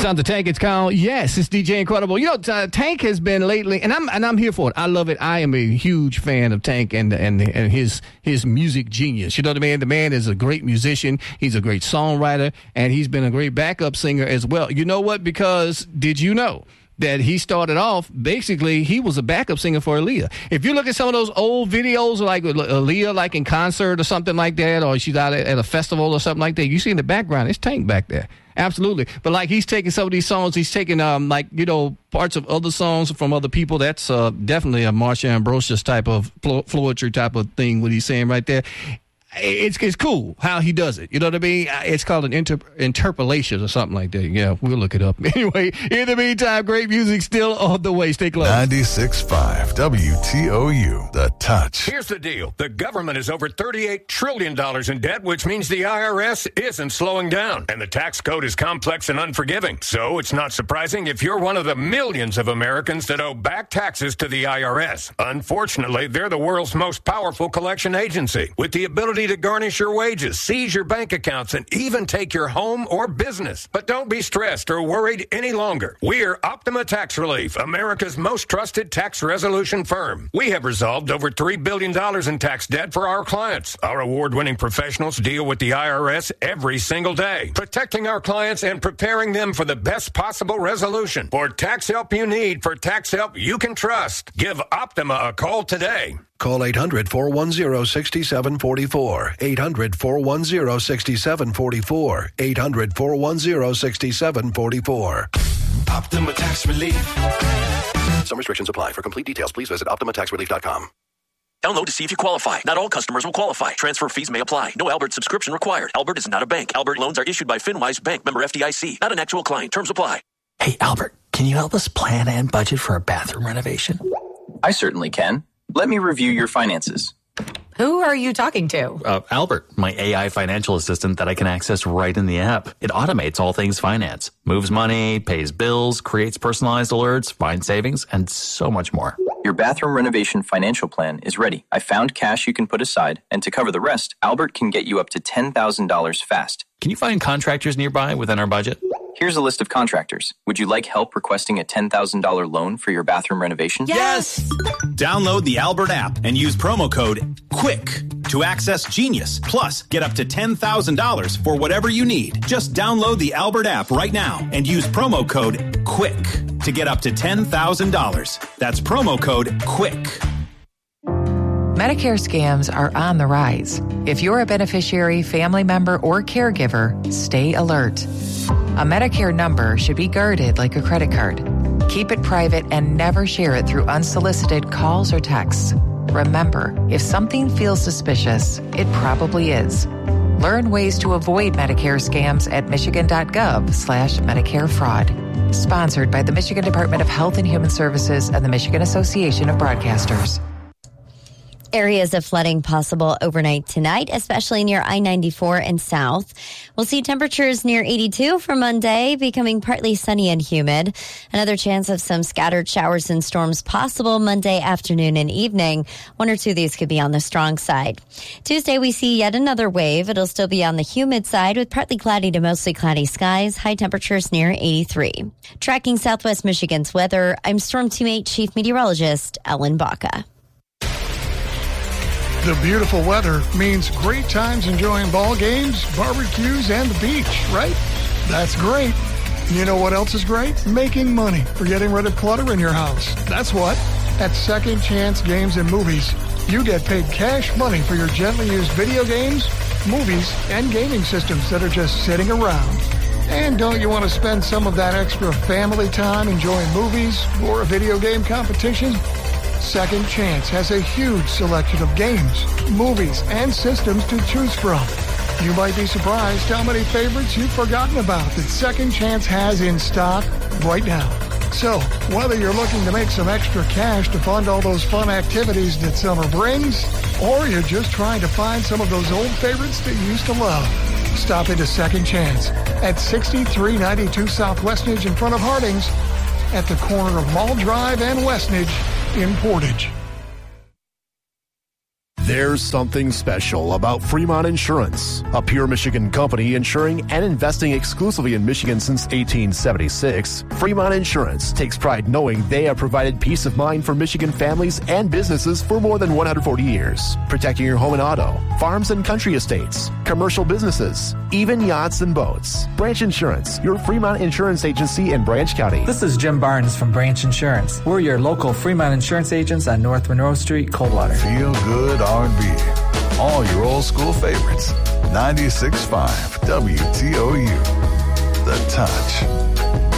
Sounds of Tank, it's called. Yes, it's DJ Incredible. You know, Tank has been lately, and I'm here for it. I love it. I am a huge fan of Tank and his music genius. You know what I mean? The man is a great musician. He's a great songwriter, and he's been a great backup singer as well. You know what? Because did you know that he started off, basically, he was a backup singer for Aaliyah. If you look at some of those old videos, like Aaliyah, like in concert or something like that, or she's out at a festival or something like that, you see in the background, it's Tank back there. Absolutely. But like he's taking some of these songs, he's taking parts of other songs from other people. That's definitely a Marsha Ambrosius type of poetry type of thing, what he's saying right there. It's cool how he does it. You know what I mean? It's called an interpolation or something like that. Yeah, we'll look it up. Anyway, in the meantime, great music still on the way. Stay close. 96.5 WTOU, The Touch. Here's the deal. The government is over $38 trillion in debt, which means the IRS isn't slowing down. And the tax code is complex and unforgiving. So it's not surprising if you're one of the millions of Americans that owe back taxes to the IRS. Unfortunately, they're the world's most powerful collection agency, with the ability to garnish your wages, seize your bank accounts, and even take your home or business. But don't be stressed or worried any longer. We're Optima Tax Relief, America's most trusted tax resolution firm. We have resolved over $3 billion in tax debt for our clients. Our award-winning professionals deal with the IRS every single day, protecting our clients and preparing them for the best possible resolution. For tax help you need, for tax help you can trust, give Optima a call today. Call 800-410-6744. 800-410-6744. 800-410-6744. Optima Tax Relief. Some restrictions apply. For complete details, please visit OptimaTaxRelief.com. Download to see if you qualify. Not all customers will qualify. Transfer fees may apply. No Albert subscription required. Albert is not a bank. Albert loans are issued by FinWise Bank, member FDIC. Not an actual client. Terms apply. Hey, Albert, can you help us plan and budget for a bathroom renovation? I certainly can. Let me review your finances. Who are you talking to? Albert, my AI financial assistant that I can access right in the app. It automates all things finance, moves money, pays bills, creates personalized alerts, finds savings, and so much more. Your bathroom renovation financial plan is ready. I found cash you can put aside, and to cover the rest, Albert can get you up to $10,000 fast. Can you find contractors nearby within our budget? Here's a list of contractors. Would you like help requesting a $10,000 loan for your bathroom renovation? Yes! Download the Albert app and use promo code QUICK to access Genius. Plus, get up to $10,000 for whatever you need. Just download the Albert app right now and use promo code QUICK to get up to $10,000. That's promo code QUICK. Medicare scams are on the rise. If you're a beneficiary, family member, or caregiver, stay alert. A Medicare number should be guarded like a credit card. Keep it private and never share it through unsolicited calls or texts. Remember, if something feels suspicious, it probably is. Learn ways to avoid Medicare scams at michigan.gov/Medicare fraud. Sponsored by the Michigan Department of Health and Human Services and the Michigan Association of Broadcasters. Areas of flooding possible overnight tonight, especially near I-94 and south. We'll see temperatures near 82 for Monday, becoming partly sunny and humid. Another chance of some scattered showers and storms possible Monday afternoon and evening. One or two of these could be on the strong side. Tuesday, we see yet another wave. It'll still be on the humid side with partly cloudy to mostly cloudy skies. High temperatures near 83. Tracking Southwest Michigan's weather, I'm Storm Team 8 Chief Meteorologist Ellen Baca. The beautiful weather means great times enjoying ball games, barbecues, and the beach, right? That's great. You know what else is great? Making money for getting rid of clutter in your house. That's what. At Second Chance Games and Movies, you get paid cash money for your gently used video games, movies, and gaming systems that are just sitting around. And don't you want to spend some of that extra family time enjoying movies or a video game competition? Second Chance has a huge selection of games, movies, and systems to choose from. You might be surprised how many favorites you've forgotten about that Second Chance has in stock right now. So, whether you're looking to make some extra cash to fund all those fun activities that summer brings, or you're just trying to find some of those old favorites that you used to love, stop into Second Chance at 6392 South Westnedge in front of Harding's, at the corner of Mall Drive and Westnedge in Portage. There's something special about Fremont Insurance, a pure Michigan company insuring and investing exclusively in Michigan since 1876. Fremont Insurance takes pride knowing they have provided peace of mind for Michigan families and businesses for more than 140 years, protecting your home and auto, farms and country estates, commercial businesses, even yachts and boats. Branch Insurance, your Fremont Insurance agency in Branch County. This is Jim Barnes from Branch Insurance. We're your local Fremont Insurance agents on North Monroe Street, Coldwater. Feel good R&B. All your old school favorites. 96.5 WTOU. The Touch.